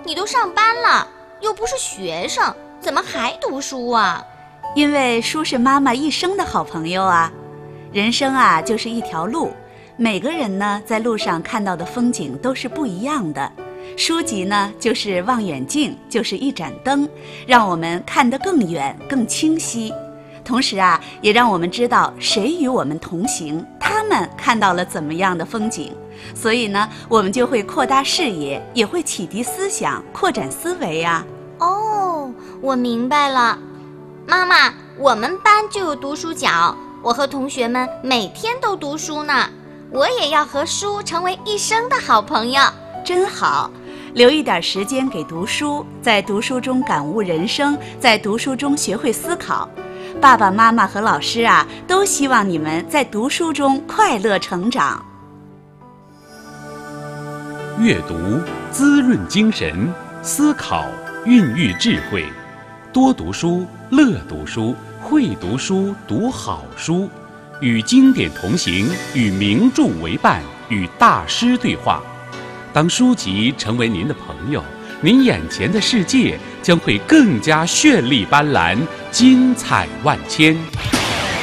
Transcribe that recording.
你都上班了，又不是学生，怎么还读书啊？ 因为书是妈妈一生的好朋友啊。人生啊，就是一条路，每个人呢，在路上看到的风景都是不一样的。书籍呢，就是望远镜，就是一盏灯，让我们看得更远、更清晰。同时啊，也让我们知道谁与我们同行，他们看到了怎么样的风景。所以呢，我们就会扩大视野，也会启迪思想，扩展思维啊。 哦，我明白了。妈妈，我们班就有读书角，我和同学们每天都读书呢。我也要和书成为一生的好朋友。 真好，留一点时间给读书，在读书中感悟人生，在读书中学会思考。爸爸妈妈和老师啊，都希望你们在读书中快乐成长。 阅读滋润精神，思考孕育智慧。多读书，乐读书，会读书，读好书。与经典同行，与名著为伴，与大师对话。当书籍成为您的朋友，您眼前的世界将会更加绚丽斑斓，精彩万千。